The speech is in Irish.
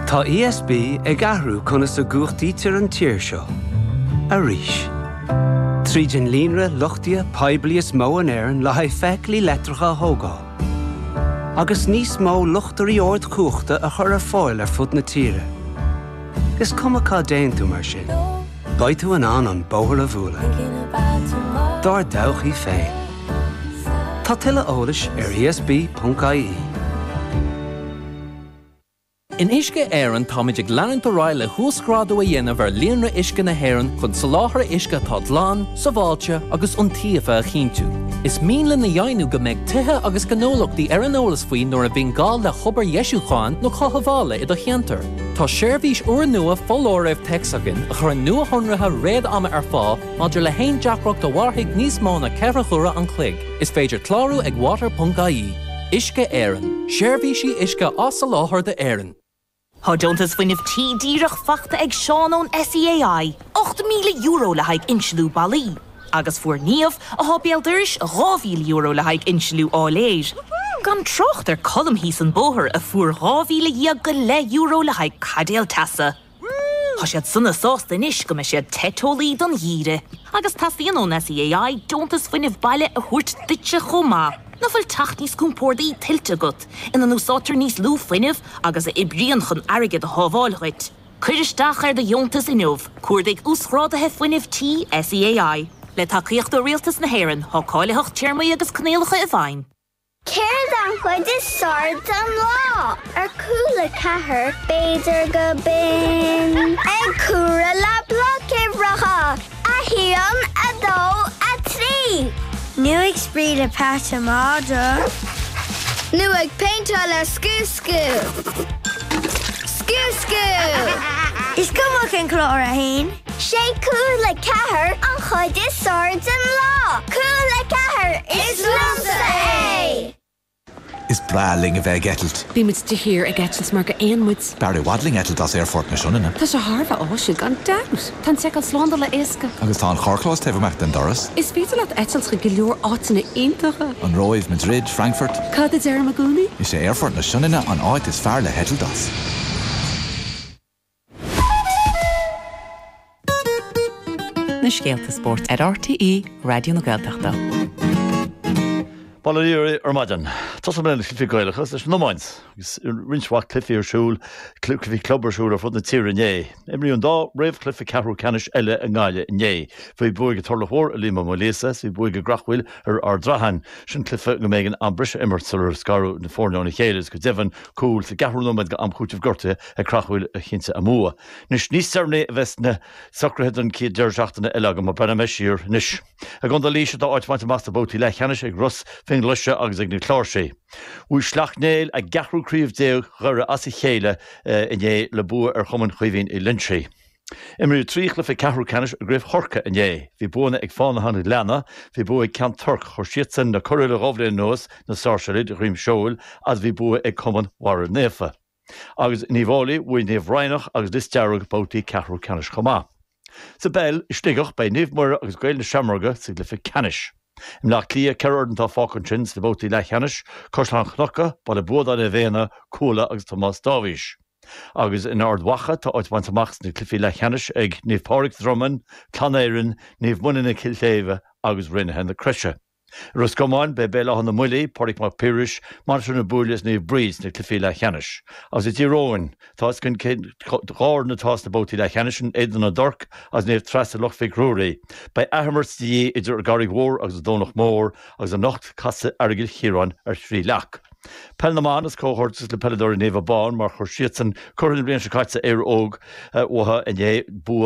Tá ESB ag ahrú chuna sa gúchtaí tir an tír seo. A rís. Trídin línre lochtia paiblias mó an éireann le haid feicealí letracha thógá. Agus níos mó luchtarí ord cúchta a chur ar fáil ar fud na tíre. Gus cumachá déantú mar sin. Baid tú an bóthar a bhúla. Dar dawchaí féin. Tá tuile eolais ar esb.ie. In Uisce Éireann táid ag leann do ráil le thuascrádú a dhéanamh ar líonra uisce na hÉireann chun soláthar uisce tá dlán, sa bháilte agus iontaofa a chinntiú. Is míle na dhéanú go mbeidh tithe agus gnólachtaí ar an eolas faoin nuair a bhíonn gá le chobar Ieisúcháin nó chothabhála i do cheantar. Tá séirbhís uair nua fóláireamh texagan a chur nua honratha réad ama ar fá maidir le haon deacracht do bharthaigh níos mó na ceithre chura an chloig. Is féidir clárú ag water.ie. Uisce Éireann. Séirbhísí uisce as sa láthair de Éireann. Tá Jonas fuinnimh díreach fachta ag Seanón SEAI, €8,000 le haig insilú bailí. Agus fuair níomh a hábéaldirs €2,000 le haig insilú áléir. Gan trocht ar colm hís an bóthar a fuair €2,000 go le le haig cadéal tasa. Tá siad sunna sásta inis go me siad tetólaí don dhíre. Agus tasíon ón SEAI Jonas fuinnimh baile a thuirt duitse chomá. Na fuil tacht níos cúmpórdaí tiltte gut, ina núsátar níos lú fuinnimh agus a ibríon chun airgid a hábháilchuid. Cuiristeach ar de Jontas inmh, cuairdaigh úsrádathe fuinnimh tí SEAI. Le tacaíocht do rialtas na hÉireann, thá cáileach tíormaí agus cnéalacha a bhain. Céir an chuid is sard an lá, ar cúla cethir béidir go bin. Ag cúra le bloc racha, a híon a dó a trí. Nu ag spríd a páta máda. Nu ag paintá le scú-scú. Scú-scú! Is cumach an clár a hain? Sé cúla cethir an chuid is sard an lá. Cúla cethir is lumsa é! Is braling a bheith getalt. Bí muid de hir a getals mar go éonmuid. Barry wadling etalt as airfort na siúna. Tá sé Harbh áisiúil gan daus. Tá secail slánda le éasca. Agus tá an chorclás tefamach den doras. Is féidir leat etals go leor átainna iontacha. An Roiv, Madrid, Frankfurt. Cad is ar magúni? Is sé airfort na siúna an áit is fear le hetalt as. Na Scéalta Sport ar RTE, Radio na Gaeltachta. Balíir ar maidan. Tás am cliffi gaiilechas, is nómáins. Gus rinshacht cliffi ar siúl, cliffi club ar siúl ar fud na tír inné. Imrí an dá, raibh cliffi ceathrú canis eile an gáile inné. Fhui buig a torlahór a líma lésa, fhui buig a grachhfuil ar drahan. Sin cliffi go mégan an brise immert ar scarú na fórneána chéiles, go devan cúl sa ceathrú nómad go am chútih gorte a crachhfuil a chinsa a mua. Nis níos sarné a bheits na sacrahead an cí deirseachtainna eile go mar bena meisiir nis. A gonda líise dá áitmaint a masta bótí le cheanis ag Russ fin luise agus ag na chlár sé. Bhui slachnéil a gahrú críomh déag ghur as i chéile inné le bua ar chumann chuimhín i linsé. Imrí trí le fé ceathrú canis a gréibh chorca inné. Bhí buana ag fána hanna leanna, bhí bua ag cean turc chur siatsan na choir le ghobhlainn nuas na sáirseid rím seoil as bhí bua ag cumann war néfa. Agus níomhálaí bhui níomh reinach agus distearg bótaí ceathrú canis chomá. Sa bell is stigach bei níomhmór agus gail na seamarga sa le fé canis. Im nach clia ceird antá fácan sin sa bótaí le cheanis, coslan chnocha ba le buad an a bhéna cúla agus Tomás Dávis. Agus in ard wacha tá áitmaint amachs na cliffi le cheanis ag níomh Pádraig Drummond, Clonéireann, níomh Muine na Kiltéve agus rinne hen na Crisise. Rus gomáin be béile an na muilí, Pádraig Mac Piris, Martin na Búlias níomh Bríos na cliffi le cheanis. As i tíróin, tás gon gáir na tás na bótaí le cheanisin éidir na dorc as níomh trasa lochfik rúraí. Bei ahamirt dí idir garig mhór agus dónach mór agus a nocht casa argil chiran ar trí leach. Pelnaman is cóhortas le pelador in Neva Bán mar chur siatsan chuirn blion se caitsa ar óg watha inné bua